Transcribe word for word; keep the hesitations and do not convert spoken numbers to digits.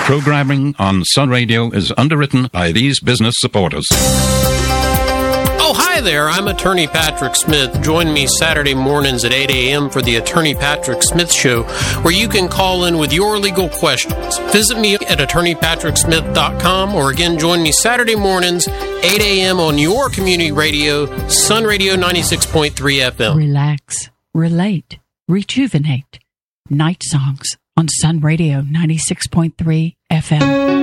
Programming on Sun Radio is underwritten by these business supporters. Oh, hi there. I'm Attorney Patrick Smith. Join me Saturday mornings at eight a.m. for the Attorney Patrick Smith Show, where you can call in with your legal questions. Visit me at attorney patrick smith dot com, or again, join me Saturday mornings, eight a.m. on your community radio, Sun Radio ninety-six point three F M. Relax, relate, rejuvenate. Night Songs on Sun Radio ninety-six point three F M.